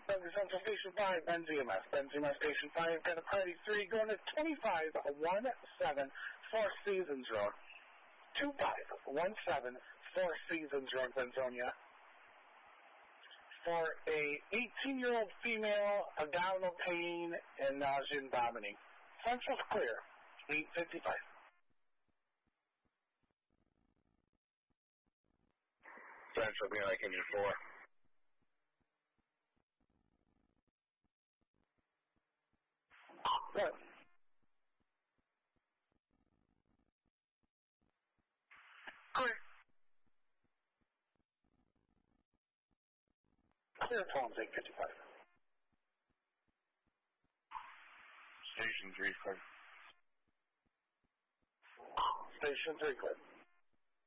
Benzie Central Station 5, Benzie MS Station 5, got a party 3 going to 2517 Four Seasons Road. 2517 Four Seasons Road, Benzonia. For a 18-year-old female, abdominal pain and nausea and vomiting. Central's clear, 855. Central being like engine 4. Good. Clear. Clear, Tom's 855. Station 3 clear. Station 3 clear.